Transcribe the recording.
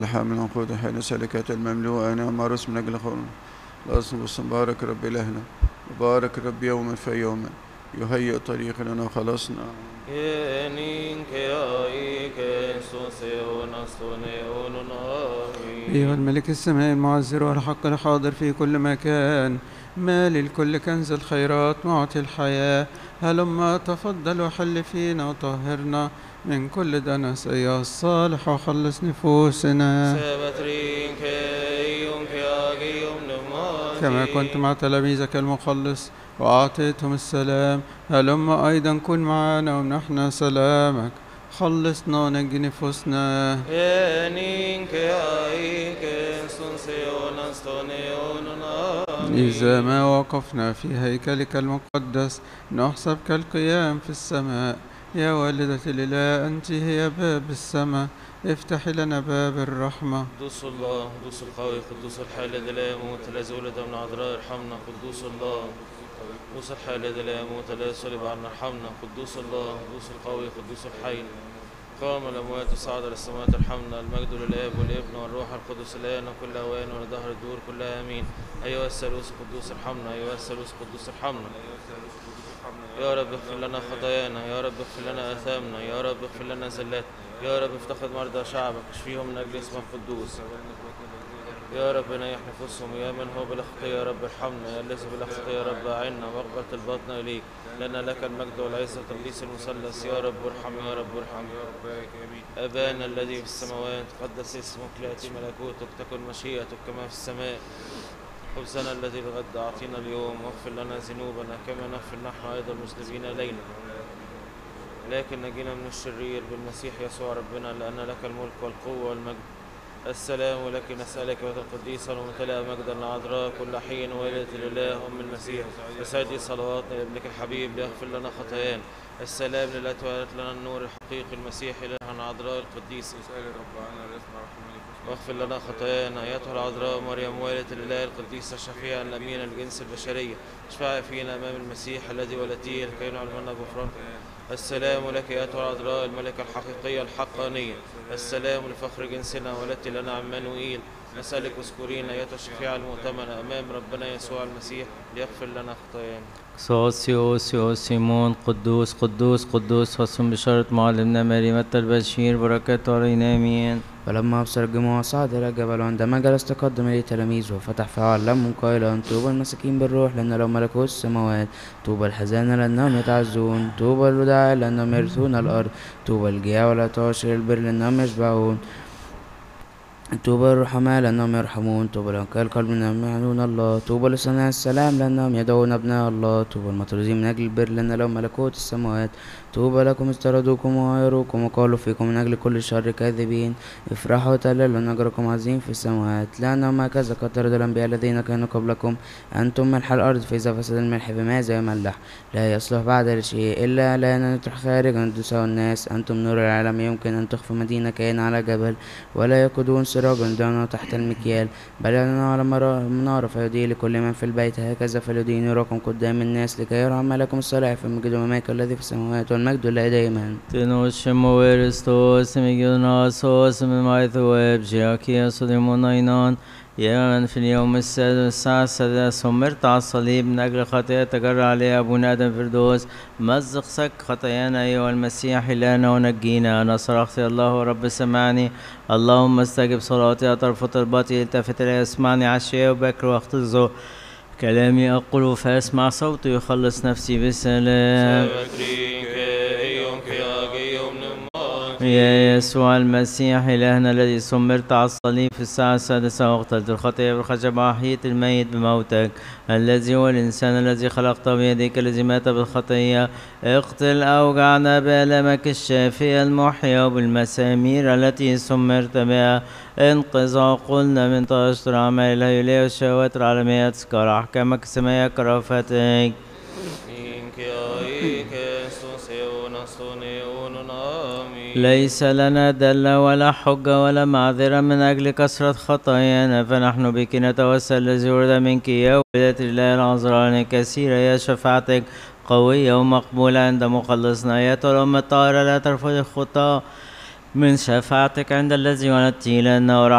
الحامل عنقود حين سلكات المملوءة نعم عروس من أجل خلق الأصل بارك رب إلهنا وبارك رب يوما فيوما يهيئ طريق لنا وخلاصنا. أيها الملك السماء المعزر والحق الحاضر في كل مكان، مال الكل كنز الخيرات معطي الحياة، هلما تفضل وحل فينا وطهرنا من كل دنس أيها الصالح وخلص نفوسنا كما كنت مع تلاميذك المخلص وأعطيتهم السلام، هلما أيضا كن معنا ومنحنا سلامك، خلصنا ونجي نفوسنا. إذا ما وقفنا في هيكلك المقدس نحسب كالقيام في السماء، يا والدة الإله أنت هي باب السماء، افتحي لنا باب الرحمة. قدوس الله قدوس القوي قدوس الحي الذي لا يموت الذي ولد من عذراء ارحمنا. قدوس الله قدوس الحي الذي لا يموت الذي صلب عنا ارحمنا. قدوس الله قدوس القوي قدوس الحي قام الأموات وصعد للسماوات ارحمنا. المجد للآب والابن والروح القدس الآن وكل أوان ولدهر الدور كلها آمين. أيها الثالوث القدوس ارحمنا. أيها الثالوث القدوس ارحمنا. يا رب اغفر لنا خطايانا، يا رب اغفر لنا آثامنا، يا رب اغفر لنا زلات، يا رب افتقد مرضى شعبك اشفيهم من أجل اسمك القدوس. يا رب نيح نفوسهم، يا من هو بلا خطية يا رب ارحمنا، يا الذي بلا خطية يا رب أعنا واقبل طلباتنا إليك، لأن لك المجد والعزة والتقديس المثلث. يا رب ارحم يا رب ارحم. أبانا الذي في السماوات تقدس اسمك، ليأتي ملكوتك، تكن مشيئتك كما في السماء. خبزنا الذي بغد أعطينا اليوم، واغفر لنا ذنوبنا كما نغفر نحن أيضا المذنبين إلينا، لكن نجينا من الشرير بالمسيح يسوع ربنا، لأن لك الملك والقوة والمجد. السلام لك نسألك يا القديسة الممتلئة مجدا العذراء كل حين والدة الإله أم المسيح، بسعدي صلواتنا لابنك الحبيب ليغفر لنا خطايانا. السلام للتي ولدت لنا النور الحقيقي المسيح إلهنا العذراء القديسة، واغفر لنا خطايانا أيتها العذراء مريم والدة الإله القديسة الشفيعة الأمينة الجنس البشرية، اشفعي فينا أمام المسيح الذي ولدتيه لكي نعلم لنا غفرانك. السلام لك أيتها العذراء الملكة الحقيقية الحقانية، السلام لفخر جنسنا ولدت لنا عمانوئيل. نسألك اذكرينا أيتها الشفيعة المؤتمنة أمام ربنا يسوع المسيح ليغفر لنا خطايانا. سوسيوس سيمون قدوس قدوس قدوس وصم بشارة معلمنا مريم البشير بركاته علينا آمين. فلما أبصر الجموع صعد إلى الجبل، وعندما جلس تقدم إليه تلاميذه وفتح فاه علمهم قائلا: طوبى المساكين بالروح لأن لهم ملكوت السماوات، طوبى الحزانة لأنهم يتعزون، طوبى الوداع لأنهم يرثون الأرض، طوبى الجياع والعطاش للبر لأنهم يشبعون، طوبى الرحماء لأنهم يرحمون، طوبى الأنقياء القلب لأنهم يعلون الله، طوبى لصناع السلام لأنهم يدعون أبناء الله، طوبى المطرودين من أجل البر لأن لهم ملكوت السماوات. طوبى لكم استردوكم وعايروكم وقالوا فيكم من أجل كل شر كاذبين، افرحوا وتهللوا لأن أجركم عظيم في السماوات، لأنهم هكذا قد طرد الأنبياء الذين كانوا قبلكم. أنتم ملح الأرض، فإذا فسد الملح بماذا يملح؟ لا يصلح بعد لشيء إلا أن يطرح خارجا تساوي الناس. أنتم نور العالم، يمكن أن تخفوا مدينة كائن على جبل، ولا يقودون سراجا يضعونه تحت المكيال، بل يضعونه على منارة فيضيء لكل من في البيت. هكذا فليضيء نوركم قدام الناس لكي يرى أعمالكم الصالحة في المجد وممالك الذي في السماوات، والمجد لله دائما. تنوشم ويرستوس ميجوناسوس من مايث ويب جاكيا صديمون أينان يا في اليوم السادس الساعة السادسة سمرت على الصليب من أجل خطايا تجرى عليها أبونا آدم فردوس، مزق سك خطايانا أيها المسيح إلهنا ونجينا. أنا صرخت يا الله رب سمعني، اللهم استجب صلاتي أطرف طلباتي، التفت إلي اسمعني عشية وبكر وقت الظهر، كلامي أقول فاسمع صوتي يخلص نفسي بالسلام. يا يسوع المسيح إلهنا الذي سمرت على الصليب في الساعة السادسة واقتلت الخطية بالخشب وأحييت الميت بموتك، الذي هو الإنسان الذي خلقته بيديك الذي مات بالخطية، اقتل أوجعنا بآلامك الشافية المحيا وبالمسامير التي سمرت بها انقذ عقولنا من تأشر أعمال الهيولية والشهوات العالمية، تذكر أحكامك السماوية كرافتك. ليس لنا دلة ولا حجة ولا معذرة من أجل كثرة خطايانا، فنحن بك نتوسل الذي ورد منك يا ولدة الله العذراء كثيرة، يا شفاعتك قوية ومقبولة عند مخلصنا، يا الأم الطاهرة لا ترفض الخطاة من شفاعتك عند الذي ولدت لأنه